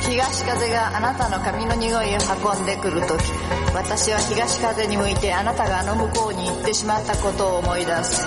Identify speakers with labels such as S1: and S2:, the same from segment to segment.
S1: 東風があなたの髪の匂いを運んでくるとき、私は東風に向いてあなたがあの向こうに行ってしまったことを思い出す。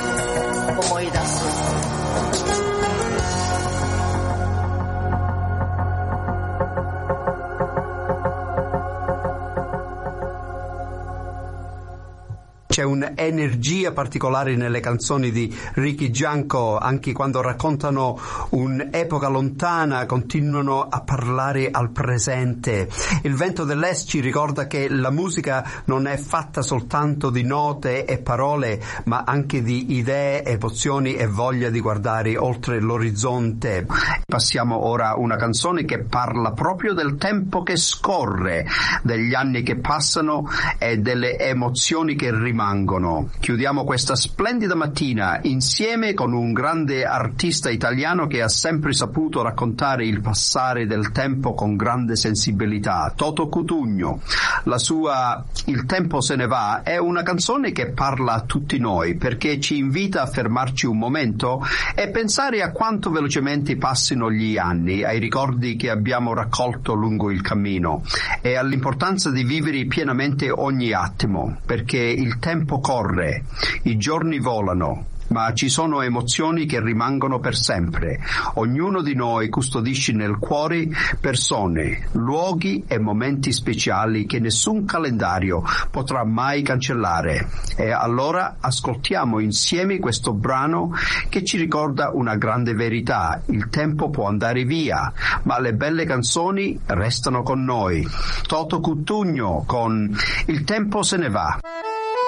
S2: C'è un'energia particolare nelle canzoni di Ricky Gianco, anche quando raccontano un'epoca lontana, continuano a parlare al presente. Il vento dell'Est ci ricorda che la musica non è fatta soltanto di note e parole, ma anche di idee, emozioni e voglia di guardare oltre l'orizzonte. Passiamo ora a una canzone che parla proprio del tempo che scorre, degli anni che passano e delle emozioni che rimangono. Chiudiamo questa splendida mattina insieme con un grande artista italiano che ha sempre saputo raccontare il passare del tempo con grande sensibilità, Toto Cutugno. La sua Il tempo se ne va è una canzone che parla a tutti noi, perché ci invita a fermarci un momento e pensare a quanto velocemente passino gli anni, ai ricordi che abbiamo raccolto lungo il cammino e all'importanza di vivere pienamente ogni attimo, perché il tempo corre, i giorni volano, ma ci sono emozioni che rimangono per sempre. Ognuno di noi custodisce nel cuore persone, luoghi e momenti speciali che nessun calendario potrà mai cancellare. E allora ascoltiamo insieme questo brano che ci ricorda una grande verità: il tempo può andare via, ma le belle canzoni restano con noi. Toto Cutugno con Il tempo se ne va.